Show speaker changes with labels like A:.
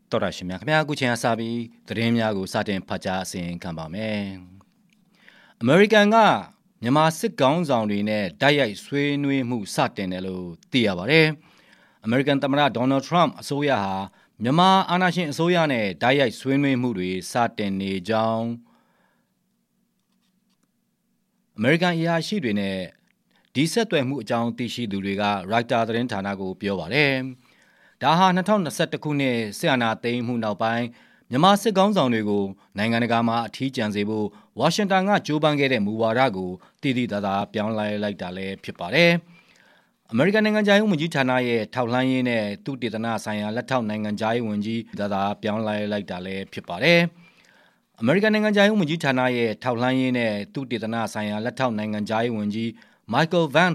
A: တော်ရရှိမြခင်ဗျာအခုချိန်အစပြီးသတင်းများကိုစတင်ဖတ်ကြားအစီရင်ခံပါမယ်။ American ကမြန်မာစစ်ကောင်းဆောင်တွေနဲ့တိုက်ရိုက်ဆွေးနွေးမှုစတင်တယ်လို့သိရပါတယ်။ American သမ္မတ Donald Trump အစိုးရဟာမြန်မာအာဏာရှင်အစိုးရနဲ့တိုက်ရိုက်ဆွေးနွေးမှုတွေစတင်နေကြောင်း American အရာရှိတွေနဲ့ဒီဆက်သွယ်မှုအကြောင်းသိရှိသူတွေက Reuters သတင်းဌာနကိုပြောပါတယ်။ဒါဟာ2021ခုနှစ်စစ်အာဏာသိမ်းမှုနောက်ပိုင်းမြန်မာစစ်ကောင်းဆောင်တွေကိုနိုင်ငံတကာမှာအထီးကျန်စေဖို့ဝါရှင်တန်ကကြိုးပမ်းခဲ့တဲ့မူဝါဒကိုတည်တည်သားပြောင်းလဲလိုက်တာလည်းဖြစ်ပါတယ်။ American နိုင်ငံခြားရေးဝန်ကြီးဌာနရဲ့ထောက်လှမ်းရေးနဲ့သုတေသနဆိုင်ရာလက်ထောက်နိုင်ငံခြားရေးဝန်ကြီးသားပြောင်းလဲလိုက်တာလည်းဖြစ်ပါတယ်။ American နိုင်ငံခြားရေးဝန်ကြီးဌာနရဲ့ထောက်လှမ်းရေးနဲ့သုတေသနဆိုင်ရာလက်ထောက်နိုင်ငံခြားရေးဝန်ကြီးMichael Van